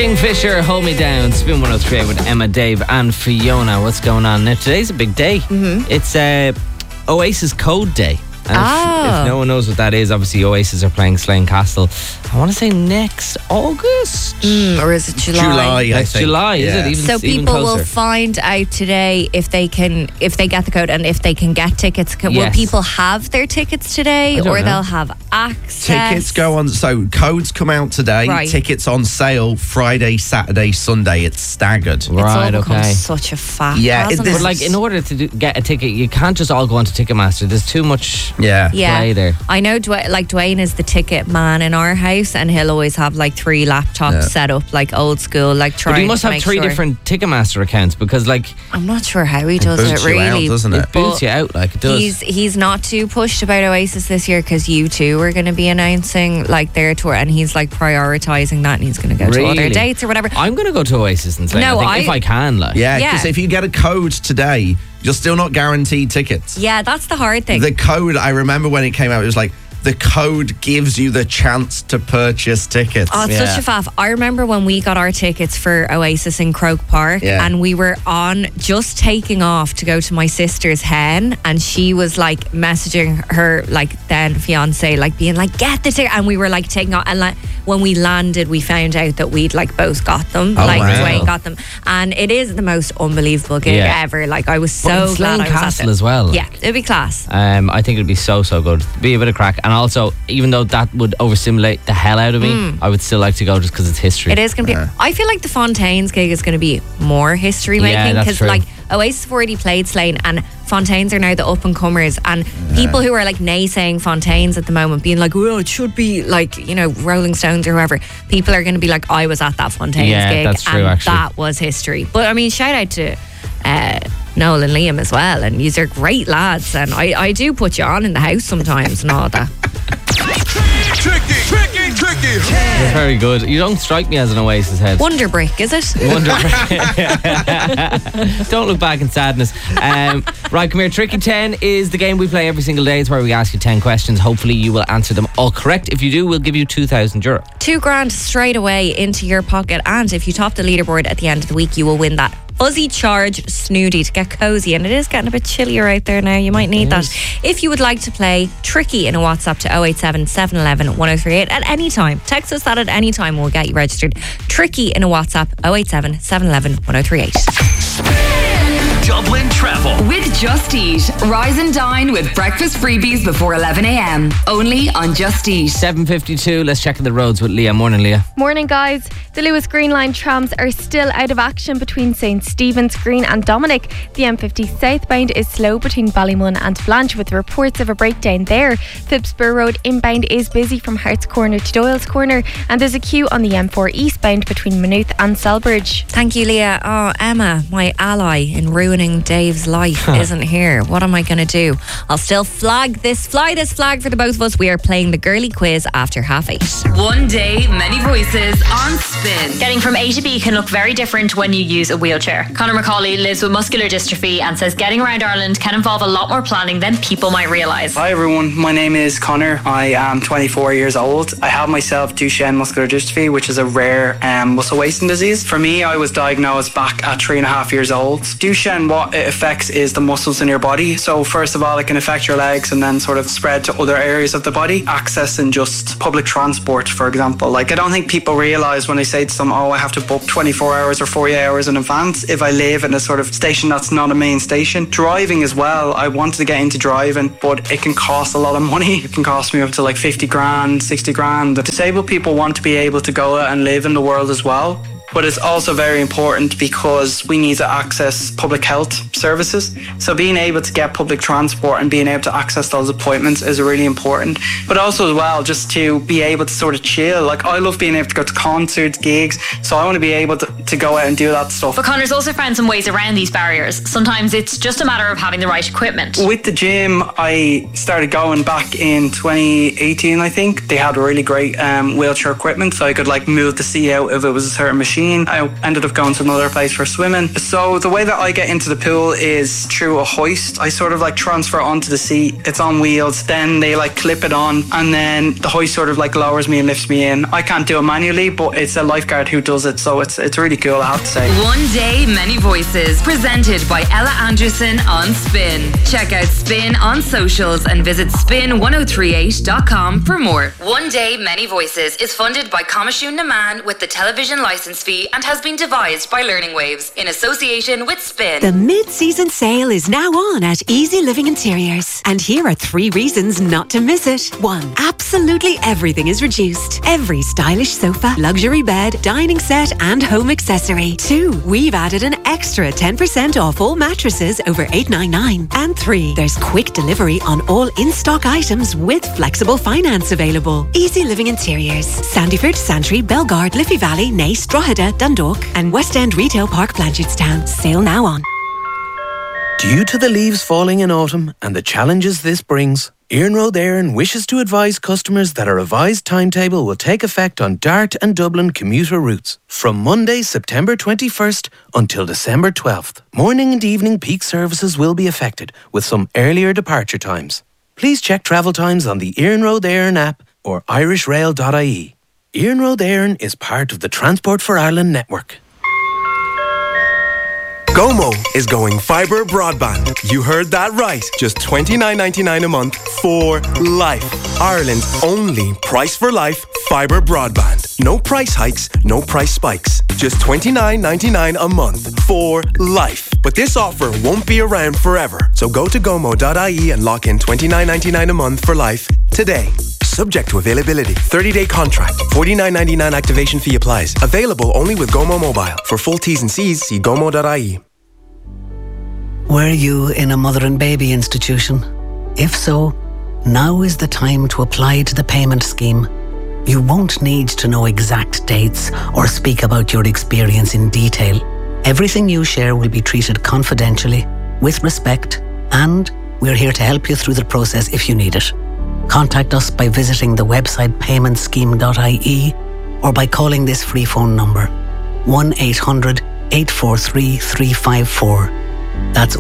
Kingfisher, Hold Me Down. Spin 103 with Emma, Dave and Fiona. What's going on now? Today's a big day. It's Oasis Code Day. And if no one knows what that is, obviously Oasis are playing Slane Castle. I want to say next August. Or is it July? Next July, is it? So people will find out today if they get the code and if they can get tickets. Will people have their tickets today, or they'll have access? Tickets go on. So codes come out today. Right. Tickets on sale Friday, Saturday, Sunday. It's staggered. Right. It's all become Okay. such a fact. Yeah, hasn't But like, in order to get a ticket, you can't just all go onto Ticketmaster. There's too much play there. I know Dwayne is the ticket man in our house, and he'll always have like 3 laptops set up, like old school, like trying. But he must to have make 3 sure. different Ticketmaster accounts, because like I'm not sure how he does boots it you really. out, doesn't it? it boots you out like it does. He's not too pushed about Oasis this year because U2 are going to be announcing like their tour, and he's like prioritising that, and he's going to go to other dates or whatever. I'm going to go to Oasis and say, if I can, like. Yeah, because if you get a code today, you're still not guaranteed tickets. Yeah, that's the hard thing. The code, I remember when it came out, it was like, the code gives you the chance to purchase tickets. Oh, it's such a faff. I remember when we got our tickets for Oasis in Croke Park, and we were on just taking off to go to my sister's hen, and she was like messaging her like then fiance, like being like, get the ticket, and we were like taking off, and like when we landed we found out that we'd like both got them. Dwayne got them, and it is the most unbelievable gig ever. Like I was so glad I was Castle at it. as well. Yeah, it'd be class. I think it'd be so good. Be a bit of crack. And also, even though that would overstimulate the hell out of me, I would still like to go just because it's history. It is going to be. I feel like the Fontaines gig is going to be more history making, because like Oasis have already played Slane, and Fontaines are now the up and comers, and people who are like naysaying Fontaines at the moment, being like, well, it should be like, you know, Rolling Stones or whoever, people are going to be like, I was at that Fontaines gig, that's true, and actually. that was history. But I mean, shout out to Noel and Liam as well, and these are great lads, and I do put you on in the house sometimes and all that. Tricky. You're very good. You don't strike me as an Oasis head. Wonder Brick, is it? Don't look back in sadness. Right, come here. Tricky 10 is the game we play every single day. It's where we ask you 10 questions. Hopefully you will answer them all correct. If you do, we'll give you €2,000. $2,000 straight away into your pocket, and if you top the leaderboard at the end of the week, you will win that Fuzzy Charge Snooty to get cozy, and it is getting a bit chillier out there now. You might need that. If you would like to play Tricky in a WhatsApp to 087 711 1038 at any time, text us that at any time, we'll get you registered. Tricky in a WhatsApp 087 711 1038. Dublin Travel with Just Eat. Rise and dine with breakfast freebies before 11 a.m. Only on Just Eat. 7:52. Let's check the roads with Leah. Morning, Leah. Morning, guys. The Lewis Green Line trams are still out of action between St Stephen's Green and Dominic. The M50 southbound is slow between Ballymun and Blanche, with reports of a breakdown there. Phibsborough Road inbound is busy from Hart's Corner to Doyle's Corner, and there's a queue on the M4 eastbound between Maynooth and Selbridge. Thank you, Leah. Oh, Emma, my ally in ruining Dave's life, isn't here. What am I going to do? I'll still fly this flag for the both of us. We are playing the girly quiz after 8:30. One day, many voices on Spin. Getting from A to B can look very different when you use a wheelchair. Conor McCauley lives with muscular dystrophy and says getting around Ireland can involve a lot more planning than people might realise. Hi everyone, my name is Conor. I am 24 years old. I have myself Duchenne muscular dystrophy, which is a rare muscle wasting disease. For me, I was diagnosed back at 3.5 years old. Duchenne, what it affects is the muscles in your body. So first of all, it can affect your legs and then sort of spread to other areas of the body. Accessing just public transport, for example. Like, I don't think people realise when they say to them, oh, I have to book 24 hours or 48 hours in advance if I live in a sort of station that's not a main station. Driving as well, I wanted to get into driving, but it can cost a lot of money. It can cost me up to like 50 grand, 60 grand. The disabled people want to be able to go out and live in the world as well. But it's also very important because we need to access public health services. So being able to get public transport and being able to access those appointments is really important. But also as well, just to be able to sort of chill. Like, I love being able to go to concerts, gigs. So I want to be able to go out and do that stuff. But Conor's also found some ways around these barriers. Sometimes it's just a matter of having the right equipment. With the gym, I started going back in 2018, I think. They had really great wheelchair equipment. So I could like move the seat out if it was a certain machine. 2019, I ended up going to another place for swimming. So the way that I get into the pool is through a hoist. I sort of like transfer onto the seat. It's on wheels. Then they like clip it on, and then the hoist sort of like lowers me and lifts me in. I can't do it manually, but it's a lifeguard who does it. So it's really cool, I have to say. One Day, Many Voices, presented by Ella Anderson on Spin. Check out Spin on socials and visit spin1038.com for more. One Day, Many Voices is funded by Comishún na Man with the television licence fee and has been devised by Learning Waves in association with Spin. The mid-season sale is now on at Easy Living Interiors. And here are 3 reasons not to miss it. 1. Absolutely everything is reduced. Every stylish sofa, luxury bed, dining set and home accessory. 2. We've added an extra 10% off all mattresses over $899. And 3. There's quick delivery on all in-stock items with flexible finance available. Easy Living Interiors. Sandyford, Santry, Belgard, Liffey Valley, Naas, Drogheda, Dundalk and West End Retail Park, Blanchardstown. Sale now on. Due to the leaves falling in autumn and the challenges this brings, Iarnród Éireann wishes to advise customers that a revised timetable will take effect on Dart and Dublin commuter routes from Monday, September 21st until December 12th. Morning and evening peak services will be affected with some earlier departure times. Please check travel times on the Iarnród Éireann app or irishrail.ie. Iarnród Éireann is part of the Transport for Ireland network. Gomo is going fibre broadband. You heard that right. Just $29.99 a month for life. Ireland's only price for life fibre broadband. No price hikes, no price spikes. Just $29.99 a month for life. But this offer won't be around forever. So go to gomo.ie and lock in $29.99 a month for life today. Subject to availability. 30-day contract. $49.99 activation fee applies. Available only with Gomo Mobile. For full T's and C's, see gomo.ie. Were you in a mother and baby institution? If so, now is the time to apply to the payment scheme. You won't need to know exact dates or speak about your experience in detail. Everything you share will be treated confidentially, with respect, and we're here to help you through the process if you need it. Contact us by visiting the website paymentscheme.ie or by calling this free phone number 1-800-843-354. That's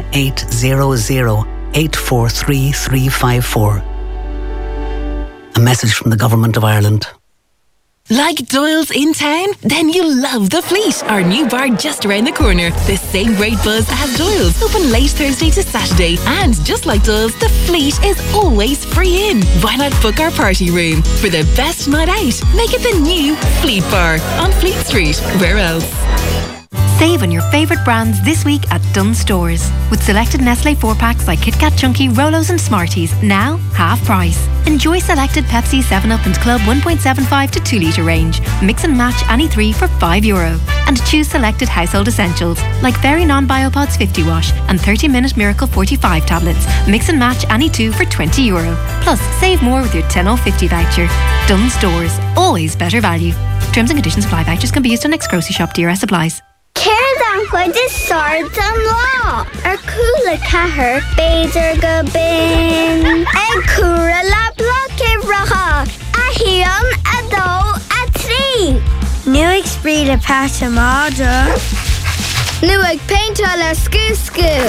1-800-843-354. A message from the Government of Ireland. Like Doyle's in town? Then you'll love The Fleet, our new bar just around the corner. The same great buzz as Doyle's, open late Thursday to Saturday. And just like Doyle's, The Fleet is always free in. Why not book our party room? For the best night out, make it the new Fleet Bar on Fleet Street. Where else? Save on your favourite brands this week at Dunnes Stores. With selected Nestle 4-packs like Kit Kat Chunky, Rolos and Smarties, now half price. Enjoy selected Pepsi, 7up and Club 1.75 to 2 litre range. Mix and match any 3 for €5. And choose selected household essentials like Fairy Non-Biopods 50 wash and 30-minute Miracle 45 tablets. Mix and match any 2 for €20. Plus, save more with your 10/50 voucher. Dunnes Stores, always better value. Terms and conditions apply. Vouchers can be used on next grocery shop. DRS applies. Céir chuid is sard an lá ar cúla cethir beidir go bin ag cúra le bloc racha a híon a dó a trí. Nu ag spríd a pata máda. Nu ag painta le scú-scú.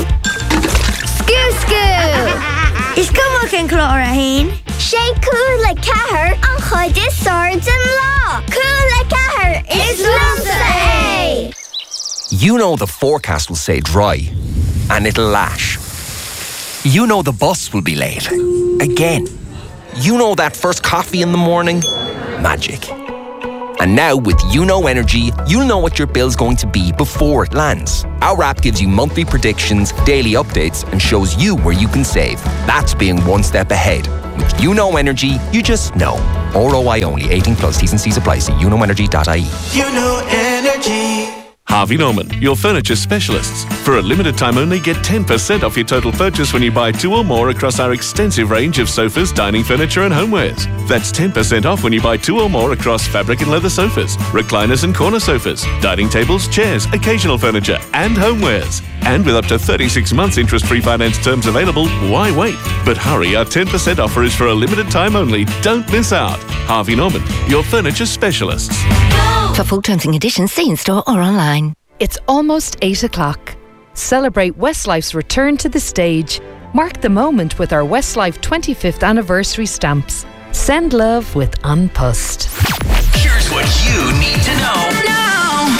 Scú-scú. Is cumach an clór a hain? Sé cúla cethir an chuid is sard an lá. Cúla cethir is lumsa é. You know the forecast will say dry, and it'll lash. You know the bus will be late. Again. You know that first coffee in the morning? Magic. And now with YouKnow Energy, you'll know what your bill's going to be before it lands. Our app gives you monthly predictions, daily updates, and shows you where you can save. That's being one step ahead. With YouKnow Energy, you just know. ROI only. 18 plus. T's and C's apply. See youknowenergy.ie. YouKnow Energy. Harvey Norman, your furniture specialists. For a limited time only, get 10% off your total purchase when you buy 2 or more across our extensive range of sofas, dining furniture and homewares. That's 10% off when you buy 2 or more across fabric and leather sofas, recliners and corner sofas, dining tables, chairs, occasional furniture and homewares. And with up to 36 months interest-free finance terms available, why wait? But hurry, our 10% offer is for a limited time only. Don't miss out. Harvey Norman, your furniture specialists. Go! For full terms and conditions, see in store or online. It's almost 8 o'clock. Celebrate Westlife's return to the stage. Mark the moment with our Westlife 25th anniversary stamps. Send love with An Post. Here's what you need to know now.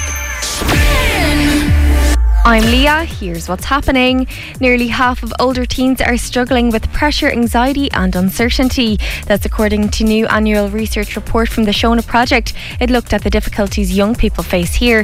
I'm Leah, here's what's happening. Nearly half of older teens are struggling with pressure, anxiety and uncertainty. That's according to new annual research report from the Shona Project. It looked at the difficulties young people face here.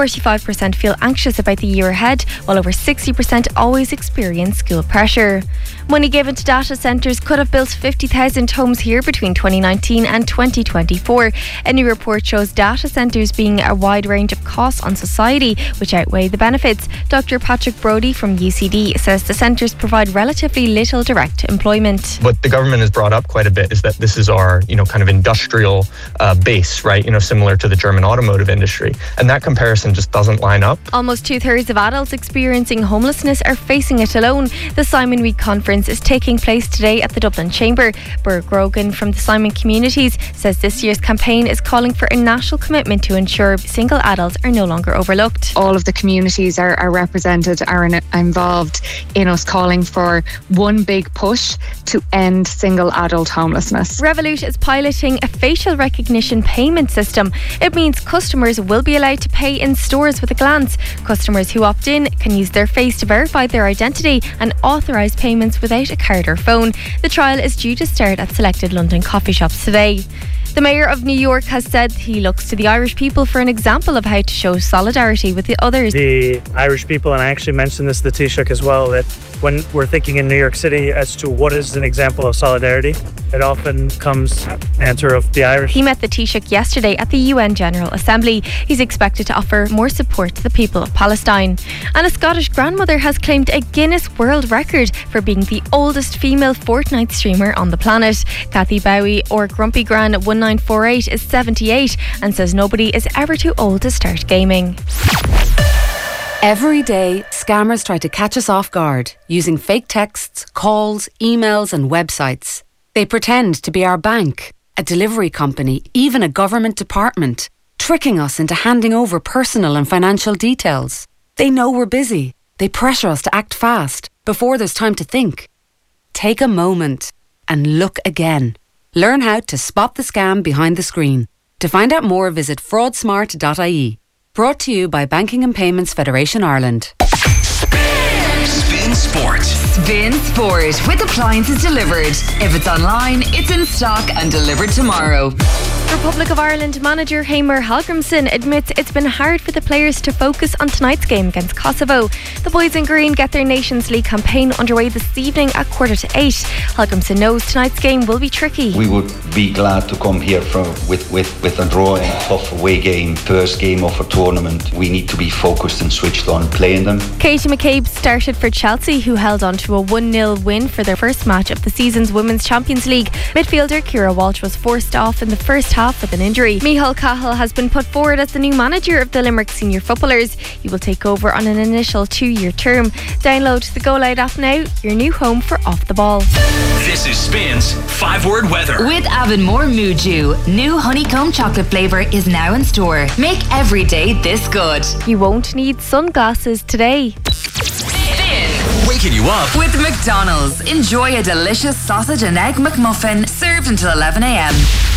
45% feel anxious about the year ahead, while over 60% always experience school pressure. Money given to data centres could have built 50,000 homes here between 2019 and 2024. A new report shows data centres being a wide range of costs on society, which outweigh the benefits. Dr. Patrick Brodie from UCD says the centres provide relatively little direct employment. What the government has brought up quite a bit is that this is our, kind of industrial base, right? Similar to the German automotive industry. And that comparison just doesn't line up. Almost 2/3 of adults experiencing homelessness are facing it alone. The Simon Week conference is taking place today at the Dublin Chamber. Burr Grogan from the Simon Communities says this year's campaign is calling for a national commitment to ensure single adults are no longer overlooked. All of the communities are represented, are involved in us calling for one big push to end single adult homelessness. Revolut is piloting a facial recognition payment system. It means customers will be allowed to pay in stores with a glance. Customers who opt in can use their face to verify their identity and authorise payments without a card or phone. The trial is due to start at selected London coffee shops today. The Mayor of New York has said he looks to the Irish people for an example of how to show solidarity with the others. The Irish people, and I actually mentioned this to the Taoiseach as well, that when we're thinking in New York City as to what is an example of solidarity, it often comes answer of the Irish. He met the Taoiseach yesterday at the UN General Assembly. He's expected to offer more support to the people of Palestine. And a Scottish grandmother has claimed a Guinness World Record for being the oldest female Fortnite streamer on the planet. Kathy Bowie, or Grumpy Gran 1948, is 78 and says nobody is ever too old to start gaming. Every day, scammers try to catch us off guard using fake texts, calls, emails and websites. They pretend to be our bank, a delivery company, even a government department, tricking us into handing over personal and financial details. They know we're busy. They pressure us to act fast before there's time to think. Take a moment and look again. Learn how to spot the scam behind the screen. To find out more, visit fraudsmart.ie. Brought to you by Banking and Payments Federation Ireland. Spin Sport. Spin Sport with appliances delivered. If it's online, it's in stock and delivered tomorrow. Republic of Ireland manager Heimir Hallgrímsson admits it's been hard for the players to focus on tonight's game against Kosovo. The boys in green get their Nations League campaign underway this evening at 7:45. Hallgrímsson knows tonight's game will be tricky. We would be glad to come here with a draw in a tough away game. First game of a tournament. We need to be focused and switched on playing them. Katie McCabe started for Chelsea, who held on to a 1-0 win for their first match of the season's Women's Champions League. Midfielder Kira Walsh was forced off in the first half with an injury. Micheál Cahill has been put forward as the new manager of the Limerick Senior Footballers. He will take over on an initial 2-year term. Download the Go Loud app now, your new home for Off the Ball. This is Spin's 5-word weather. With Avonmore Muju, new honeycomb chocolate flavour is now in store. Make every day this good. You won't need sunglasses today. Waking you up with McDonald's. Enjoy a delicious sausage and egg McMuffin served until 11 a.m.